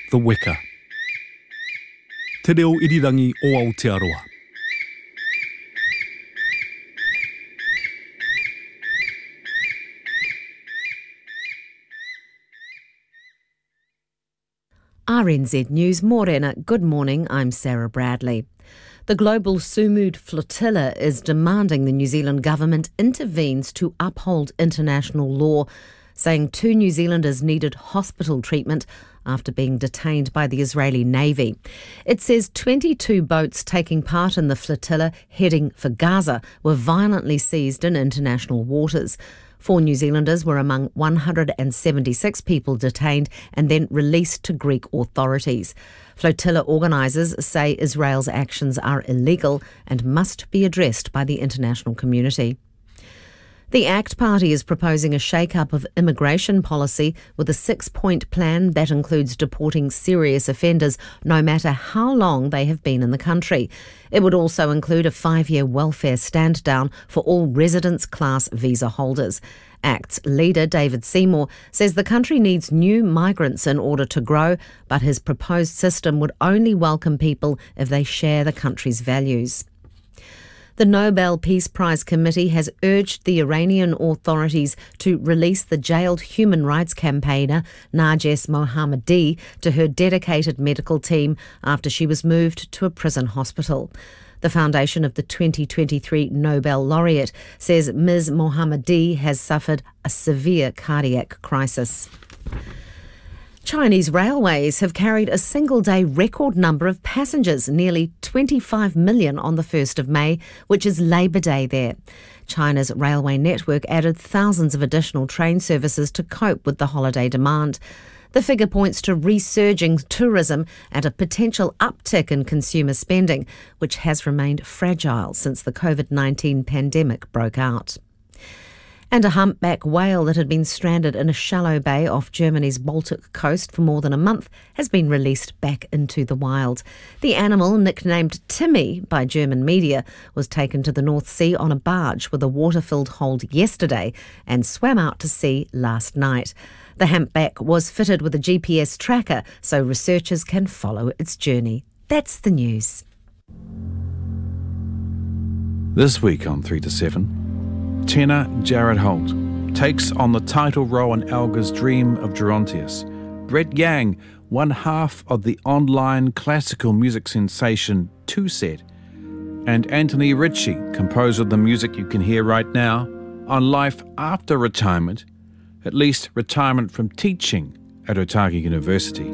The Weka. Te reo irirangi o Aotearoa. RNZ News Morena. Good morning, I'm Sarah Bradley. The global Sumud flotilla is demanding the New Zealand government intervenes to uphold international law, saying 2 New Zealanders needed hospital treatment after being detained by the Israeli Navy. It says 22 boats taking part in the flotilla heading for Gaza were violently seized in international waters. 4 New Zealanders were among 176 people detained and then released to Greek authorities. Flotilla organisers say Israel's actions are illegal and must be addressed by the international community. The ACT Party is proposing a shake-up of immigration policy with a 6-point plan that includes deporting serious offenders no matter how long they have been in the country. It would also include a 5-year welfare stand-down for all residence class visa holders. ACT's leader, David Seymour, says the country needs new migrants in order to grow, but his proposed system would only welcome people if they share the country's values. The Nobel Peace Prize Committee has urged the Iranian authorities to release the jailed human rights campaigner Narges Mohammadi to her dedicated medical team after she was moved to a prison hospital. The foundation of the 2023 Nobel laureate says Ms. Mohammadi has suffered a severe cardiac crisis. Chinese railways have carried a single-day record number of passengers, nearly 25 million on the 1st of May, which is Labour Day there. China's railway network added thousands of additional train services to cope with the holiday demand. The figure points to resurging tourism and a potential uptick in consumer spending, which has remained fragile since the COVID-19 pandemic broke out. And a humpback whale that had been stranded in a shallow bay off Germany's Baltic coast for more than a month has been released back into the wild. The animal, nicknamed Timmy by German media, was taken to the North Sea on a barge with a water-filled hold yesterday and swam out to sea last night. The humpback was fitted with a GPS tracker so researchers can follow its journey. That's the news. This week on 3 to 7, tenor Jared Holt takes on the title role in Elgar's Dream of Gerontius. Brett Yang, one half of the online classical music sensation Two Set, and Anthony Ritchie, composer of the music you can hear right now, on life after retirement, at least retirement from teaching at Otago University.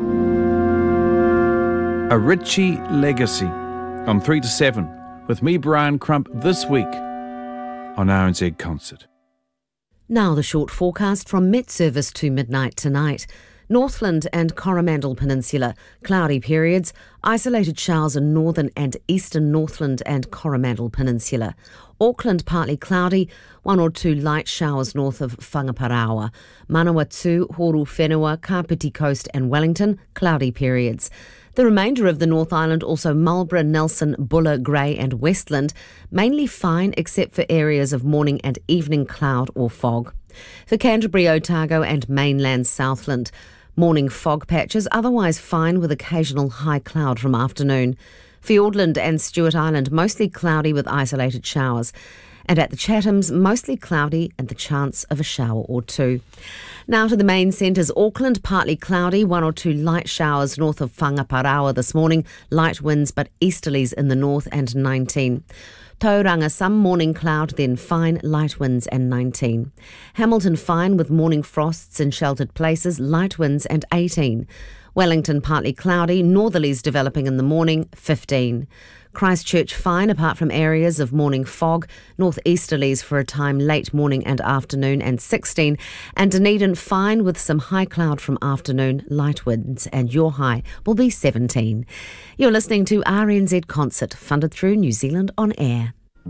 A Ritchie legacy on 3 to 7 with me, Brian Crump, this week on RNZ Concert. Now the short forecast from Met Service to midnight tonight. Northland and Coromandel Peninsula, cloudy periods, isolated showers in northern and eastern Northland and Coromandel Peninsula. Auckland partly cloudy, 1 or 2 light showers north of Whangaparaoa. Manawatu, Horu Whenua, Kapiti Coast and Wellington, cloudy periods. The remainder of the North Island, also Marlborough, Nelson, Buller, Grey and Westland, mainly fine except for areas of morning and evening cloud or fog. For Canterbury, Otago and mainland Southland, morning fog patches, otherwise fine with occasional high cloud from afternoon. Fiordland and Stewart Island, mostly cloudy with isolated showers. And at the Chathams, mostly cloudy and the chance of a shower or 2. Now to the main centres. Auckland, partly cloudy, 1 or 2 light showers north of Whangaparaoa this morning, light winds but easterlies in the north and 19. Tauranga, some morning cloud, then fine, light winds and 19. Hamilton, fine with morning frosts in sheltered places, light winds and 18. Wellington, partly cloudy, northerlies developing in the morning, 15. Christchurch, fine apart from areas of morning fog, northeasterlies for a time late morning and afternoon and 16, and Dunedin, fine with some high cloud from afternoon, light winds, and your high will be 17. You're listening to RNZ Concert, funded through New Zealand On Air.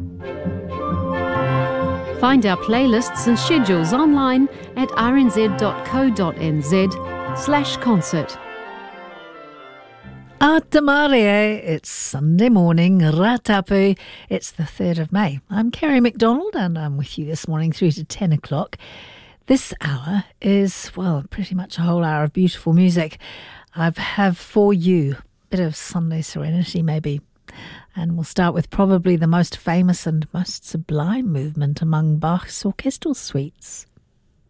Find our playlists and schedules online at rnz.co.nz/concert. Atamarie, it's Sunday morning, Ratapu. It's the 3rd of May. I'm Kerry McDonald and I'm with you this morning through to 10 o'clock. This hour is, well, pretty much a whole hour of beautiful music. I have for you a bit of Sunday Serenity maybe. And we'll start with probably the most famous and most sublime movement among Bach's orchestral suites.